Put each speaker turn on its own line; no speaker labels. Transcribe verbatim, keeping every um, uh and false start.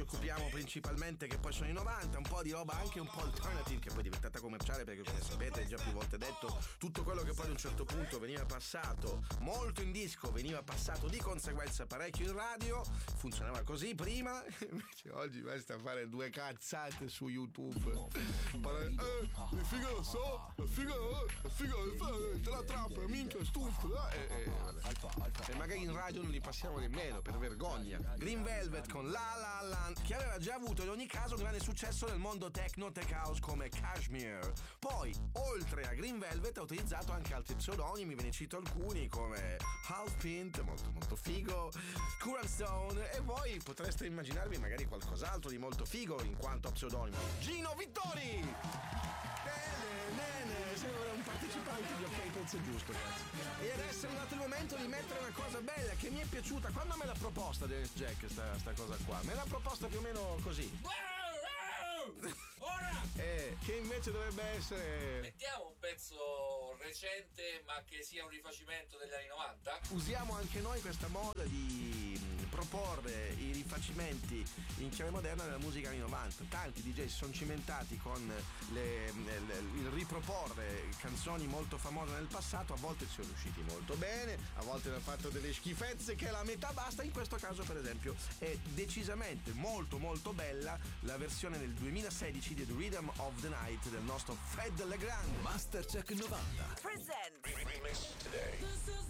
occupiamo principalmente, che poi sono i novanta, un po' di roba anche un po' alternative, che poi è diventata commerciale, perché come sapete, è già più volte detto, tutto quello che poi ad un certo punto veniva passato molto in disco veniva passato di conseguenza parecchio in radio. Funzionava così prima, invece oggi basta fare due cazzate su YouTube. Pare, eh, la figa lo so, la figa, la figa, te la trappola, minchia, stufo, eh, eh, e magari in radio non li passiamo nemmeno, per vergogna. Green Velvet con La La Land, che aveva già avuto in ogni caso un grande successo nel mondo techno, tech house come Kashmir. Poi, oltre a Green Velvet, ha utilizzato anche altri pseudonimi, ve ne cito alcuni come Half Pint, molto molto figo, Current Stone, e voi potreste immaginarvi magari qualcos'altro di molto figo in quanto a pseudonimo. Gino Vittori! Bene, bene, sembra un partecipante di Ok Pezzo Giusto, ragazzi. E adesso è arrivato il momento di mettere una cosa bella che mi è piaciuta. Quando me l'ha proposta Dennis Jack sta, sta cosa qua? Me l'ha proposta più o meno così.
Ora!
Eh, che invece dovrebbe essere...
Mettiamo un pezzo recente ma che sia un rifacimento degli anni novanta?
Usiamo anche noi questa moda di proporre i rifacimenti in chiave moderna della musica anni novanta. Tanti D J si sono cimentati con le, le, il riproporre canzoni molto famose nel passato. A volte ci sono riusciti molto bene, a volte hanno fatto delle schifezze che la metà basta. In questo caso, per esempio, è decisamente molto molto bella la versione del duemilasedici di The Rhythm of the Night del nostro Fred Legrand.
Mastercheck novanta
Present
Remix Today.